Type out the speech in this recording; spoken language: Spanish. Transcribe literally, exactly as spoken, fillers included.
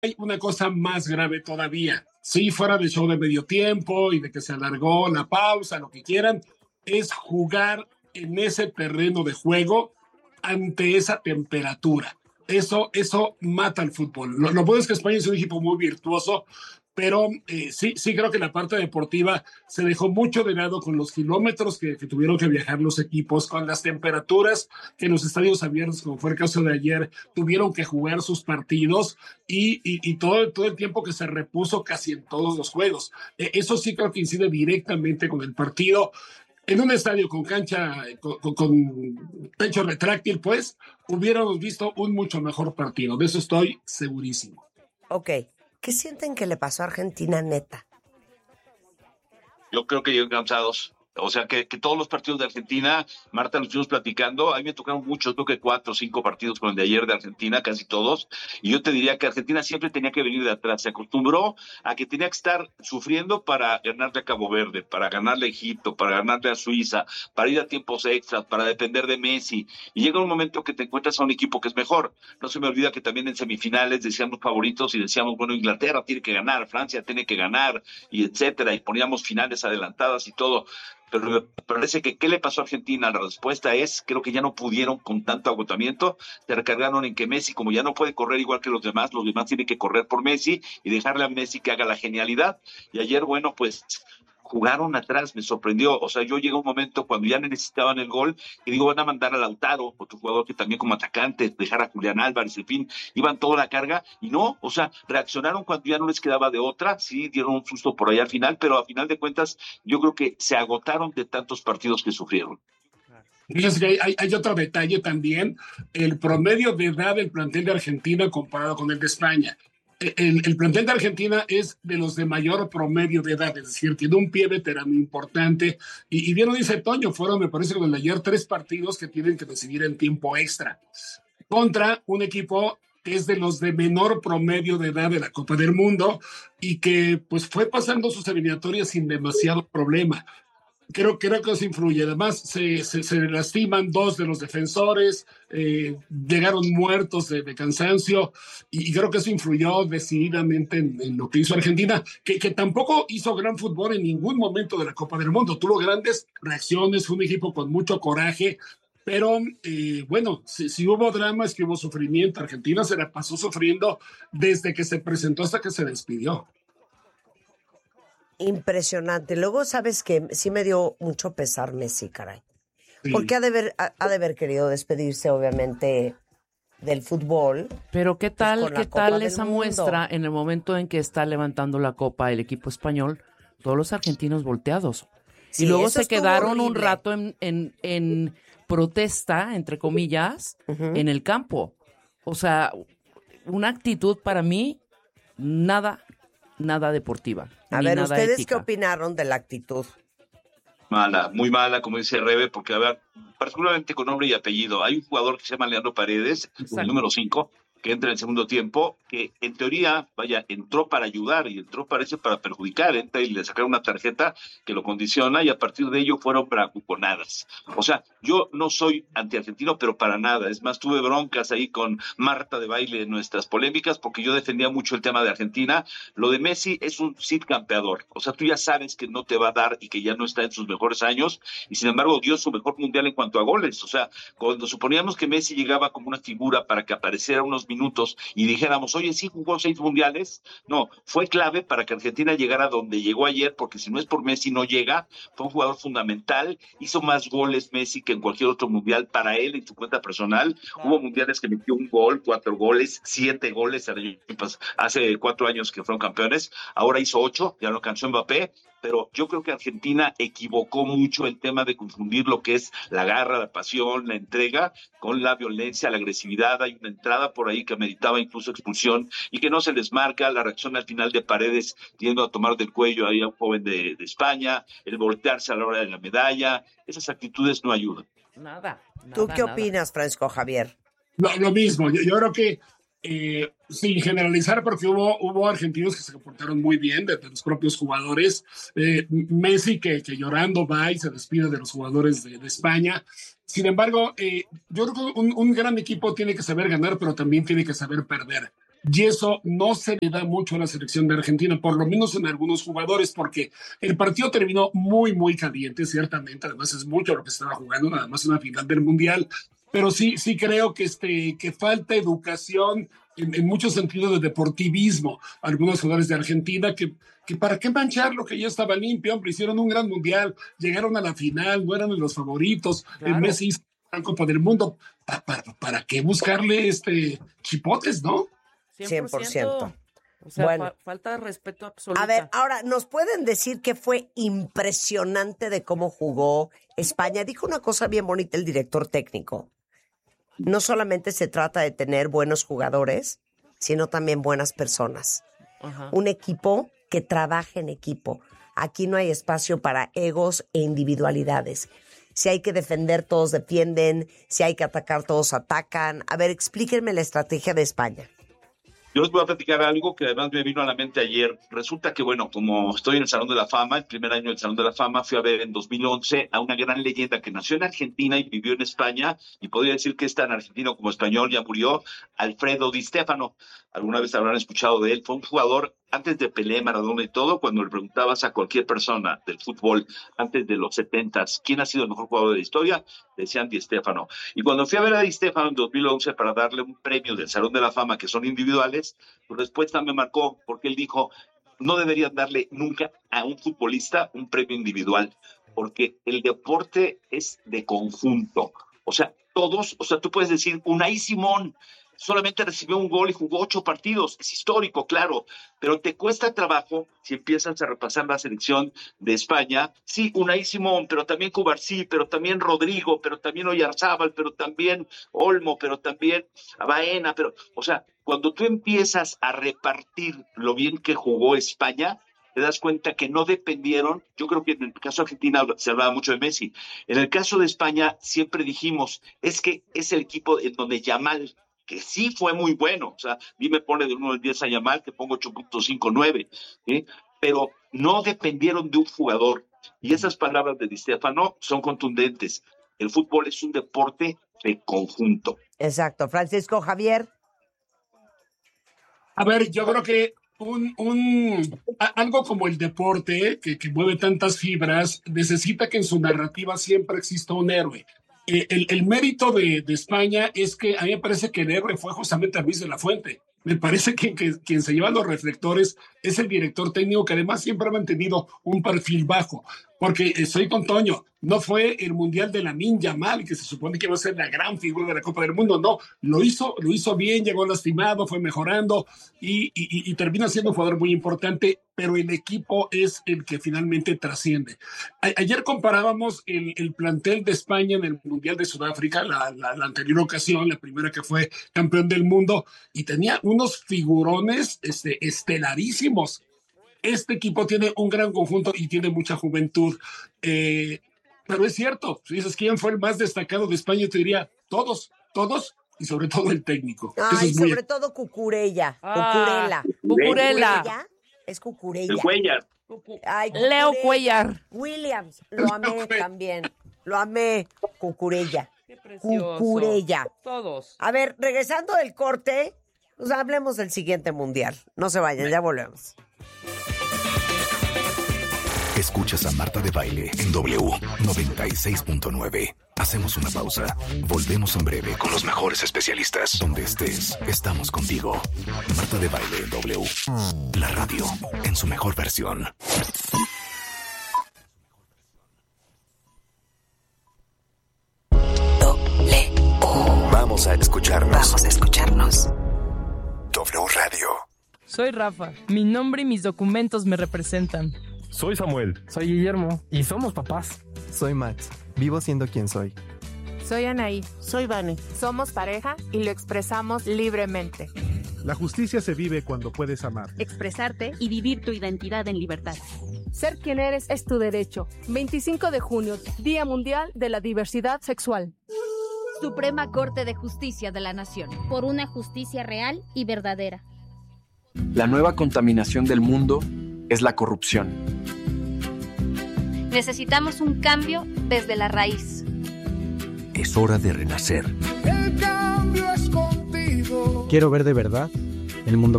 hay una cosa más grave todavía. Sí, fuera del show de medio tiempo y de que se alargó la pausa, lo que quieran, es jugar en ese terreno de juego ante esa temperatura. Eso, eso mata al fútbol. Lo, lo bueno es que España es un equipo muy virtuoso, pero eh, sí, sí creo que la parte deportiva se dejó mucho de lado con los kilómetros que, que tuvieron que viajar los equipos, con las temperaturas que en los estadios abiertos, como fue el caso de ayer, tuvieron que jugar sus partidos y, y, y todo, todo el tiempo que se repuso casi en todos los juegos. Eh, eso sí creo que incide directamente con el partido. En un estadio con cancha, con, con, con techo retráctil, pues, hubiéramos visto un mucho mejor partido. De eso estoy segurísimo. Ok. ¿Qué sienten que le pasó a Argentina, neta? Yo creo que llegan cansados. O sea, que, que todos los partidos de Argentina, Marta, los estuvimos platicando, a mí me tocaron muchos, creo que cuatro o cinco partidos con el de ayer de Argentina, casi todos, y yo te diría que Argentina siempre tenía que venir de atrás, se acostumbró a que tenía que estar sufriendo para ganarle a Cabo Verde, para ganarle a Egipto, para ganarle a Suiza, para ir a tiempos extras, para depender de Messi, y llega un momento que te encuentras a un equipo que es mejor. No se me olvida que también en semifinales decíamos favoritos y decíamos, bueno, Inglaterra tiene que ganar, Francia tiene que ganar, y etcétera, y poníamos finales adelantadas y todo. Pero me parece que ¿qué le pasó a Argentina? La respuesta es, creo que ya no pudieron con tanto agotamiento, se recargaron en que Messi, como ya no puede correr igual que los demás, los demás tienen que correr por Messi y dejarle a Messi que haga la genialidad. Y ayer, bueno, pues jugaron atrás, me sorprendió. O sea, yo llegué a un momento cuando ya necesitaban el gol y digo, van a mandar a Lautaro, otro jugador que también como atacante, dejar a Julián Álvarez, en fin, iban toda la carga y no, o sea, reaccionaron cuando ya no les quedaba de otra, sí, dieron un susto por allá al final, pero a final de cuentas yo creo que se agotaron de tantos partidos que sufrieron. Fíjense que hay, hay, hay otro detalle también, el promedio de edad del plantel de Argentina comparado con el de España. El, el plantel de Argentina es de los de mayor promedio de edad, es decir, tiene un pie veterano importante. Y, y bien lo dice Toño, fueron, me parece, con el de ayer tres partidos que tienen que decidir en tiempo extra. Contra un equipo que es de los de menor promedio de edad de la Copa del Mundo y que pues fue pasando sus eliminatorias sin demasiado problema. Creo, creo que eso influye. Además, se, se, se lastiman dos de los defensores, eh, llegaron muertos de, de cansancio, y, y creo que eso influyó decididamente en, en lo que hizo Argentina, que, que tampoco hizo gran fútbol en ningún momento de la Copa del Mundo. Tuvo grandes reacciones, fue un equipo con mucho coraje, pero eh, bueno, si, si hubo drama es que hubo sufrimiento. Argentina se la pasó sufriendo desde que se presentó hasta que se despidió. Impresionante. Luego, sabes que sí me dio mucho pesar Messi, caray. Sí. Porque ha de, haber, ha, ha de haber querido despedirse, obviamente, del fútbol. Pero ¿qué tal, pues, qué tal esa muestra en el momento en que está levantando la copa el equipo español? Todos los argentinos volteados. Sí, y luego se quedaron horrible. un rato en, en, en protesta, entre comillas, uh-huh. en el campo. O sea, una actitud para mí, nada, nada deportiva. A ver, ¿ustedes ética. qué opinaron de la actitud? Mala, muy mala, como dice Rebe, porque, a ver, particularmente con nombre y apellido, hay un jugador que se llama Leandro Paredes, el número cinco, que entra en el segundo tiempo, que en teoría, vaya, entró para ayudar y entró parece para perjudicar, entra y le sacaron una tarjeta que lo condiciona y a partir de ello fueron bravuconadas. O sea, yo no soy antiargentino, pero para nada. Es más, tuve broncas ahí con Marta de Baile en nuestras polémicas porque yo defendía mucho el tema de Argentina. Lo de Messi es un Cid campeador. O sea, tú ya sabes que no te va a dar y que ya no está en sus mejores años y sin embargo dio su mejor mundial en cuanto a goles. O sea, cuando suponíamos que Messi llegaba como una figura para que apareciera unos minutos y dijéramos, oye, sí jugó seis mundiales, no, fue clave para que Argentina llegara donde llegó ayer, porque si no es por Messi no llega. Fue un jugador fundamental, hizo más goles Messi que en cualquier otro mundial para él en su cuenta personal. Claro. Hubo mundiales que metió un gol, cuatro goles, siete goles hace cuatro años que fueron campeones, ahora hizo ocho, ya lo alcanzó Mbappé. Pero yo creo que Argentina equivocó mucho el tema de confundir lo que es la garra, la pasión, la entrega con la violencia, la agresividad. Hay una entrada por ahí que meritaba incluso expulsión y que no se les marca. La reacción al final de Paredes yendo a tomar del cuello ahí a un joven de, de España, el voltearse a la hora de la medalla, esas actitudes no ayudan. Nada. nada ¿Tú qué nada. opinas, Francisco Javier? Lo, lo mismo, yo, yo creo que Eh, sin generalizar, porque hubo, hubo argentinos que se comportaron muy bien, de, de los propios jugadores. Eh, Messi que, que llorando va y se despide de los jugadores de, de España. Sin embargo, eh, yo creo que un, un gran equipo tiene que saber ganar, pero también tiene que saber perder. y eso no se le da mucho a la selección de Argentina, por lo menos en algunos jugadores, porque el partido terminó muy, muy caliente, ciertamente, además es mucho lo que estaba jugando, nada más una final del Mundial, pero sí, sí creo que, este, que falta educación en, en muchos sentidos de deportivismo, algunos jugadores de Argentina que, que para qué manchar lo que ya estaba limpio, hombre, hicieron un gran Mundial, llegaron a la final, no eran los favoritos, Claro. el Messi hizo la Copa del Mundo, ¿para, para, para qué buscarle este chipotes, no? cien por ciento. O sea, Bueno. fa- falta de respeto absoluto. A ver, ahora, ¿nos pueden decir que fue impresionante de cómo jugó España? Dijo una cosa bien bonita el director técnico. No solamente se trata de tener buenos jugadores, sino también buenas personas. Ajá. Un equipo que trabaje en equipo. Aquí no hay espacio para egos e individualidades. Si hay que defender, todos defienden. Si hay que atacar, todos atacan. A ver, explíquenme la estrategia de España. Yo les voy a platicar algo que además me vino a la mente ayer. Resulta que, bueno, como estoy en el Salón de la Fama, el primer año del Salón de la Fama, fui a ver en dos mil once a una gran leyenda que nació en Argentina y vivió en España, y podría decir que es tan argentino como español, ya murió, Alfredo Di Stéfano. Alguna vez habrán escuchado de él. Fue un jugador, antes de Pelé, Maradona y todo, cuando le preguntabas a cualquier persona del fútbol antes de los setentas, ¿quién ha sido el mejor jugador de la historia? Decían Di Stéfano. Y cuando fui a ver a Di Stéfano en dos mil once para darle un premio del Salón de la Fama, que son individuales, su respuesta me marcó, porque él dijo, no deberían darle nunca a un futbolista un premio individual, porque el deporte es de conjunto. O sea, todos, o sea, tú puedes decir, Unai Simón solamente recibió un gol y jugó ocho partidos. Es histórico, claro, pero te cuesta trabajo si empiezas a repasar la selección de España. Sí, Unai Simón, pero también Cubarsí, pero también Rodrigo, pero también Oyarzábal, pero también Olmo, pero también Baena, pero, o sea, cuando tú empiezas a repartir lo bien que jugó España, te das cuenta que no dependieron. Yo creo que en el caso de Argentina se hablaba mucho de Messi. En el caso de España siempre dijimos, es que es el equipo en donde Yamal, que sí fue muy bueno, o sea, a mí me pone de uno al diez a Yamal, que pongo ocho punto cinco nueve, ¿sí? Pero no dependieron de un jugador. Y esas palabras de Di Stéfano son contundentes. El fútbol es un deporte de conjunto. Exacto. Francisco Javier. A ver, yo creo que un, un, a- algo como el deporte, que, que mueve tantas fibras, necesita que en su narrativa siempre exista un héroe. Eh, el, el mérito de, de España es que a mí me parece que el héroe fue justamente Luis de la Fuente. Me parece que, que quien se lleva los reflectores es el director técnico, que además siempre ha mantenido un perfil bajo. Porque estoy con Toño, no fue el Mundial de Lamine Yamal, que se supone que iba a ser la gran figura de la Copa del Mundo, no, lo hizo, lo hizo bien, llegó lastimado, fue mejorando y, y, y termina siendo un jugador muy importante, pero el equipo es el que finalmente trasciende. A, ayer comparábamos el, el plantel de España en el Mundial de Sudáfrica, la, la, la anterior ocasión, la primera que fue campeón del mundo, y tenía unos figurones este, estelarísimos. Este equipo tiene un gran conjunto y tiene mucha juventud. Eh, pero es cierto, si dices quién fue el más destacado de España, te diría todos, todos y sobre todo el técnico. Eso Ay, es muy- sobre todo Cucurella. Ah, Cucurella. Cucurella. ¿Cucurella? Es Cucurella. El Cuellar. Ay, Leo Cucurella. Cuellar. Williams, lo amé también. Lo amé. Cucurella. Qué precioso. Cucurella. Todos. A ver, regresando del corte, pues hablemos del siguiente mundial. No se vayan, ya volvemos. Escuchas a Marta de Baile en W noventa y seis punto nueve. Hacemos una pausa. Volvemos en breve con los mejores especialistas. Donde estés, estamos contigo. Marta de Baile en W. La radio en su mejor versión. Vamos a escucharnos. Vamos a escucharnos. W Radio. Soy Rafa. Mi nombre y mis documentos me representan. Soy Samuel. Soy Guillermo y somos papás. Soy Max. Vivo siendo quien soy. Soy Anaí. Soy Vane. Somos pareja y lo expresamos libremente. La justicia se vive cuando puedes amar. Expresarte y vivir tu identidad en libertad. Ser quien eres es tu derecho. veinticinco de junio, Día Mundial de la Diversidad Sexual. Suprema Corte de Justicia de la Nación. Por una justicia real y verdadera. La nueva contaminación del mundo es la corrupción. Necesitamos un cambio desde la raíz. Es hora de renacer. Quiero ver de verdad el mundo